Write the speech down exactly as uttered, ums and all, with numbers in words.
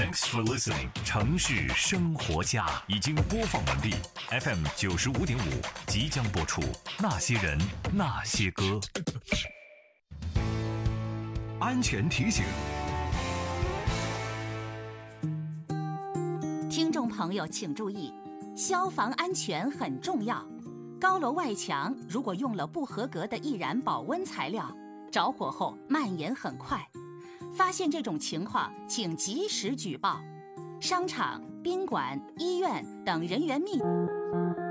Thanks for listening。城市生活家已经播放完毕 ，F M 九十五点五即将播出。那些人，那些歌。安全提醒： 听众朋友请注意，消防安全很重要。高楼外墙如果用了不合格的易燃保温材料，着火后蔓延很快。发现这种情况，请及时举报。商场、宾馆、医院等人员密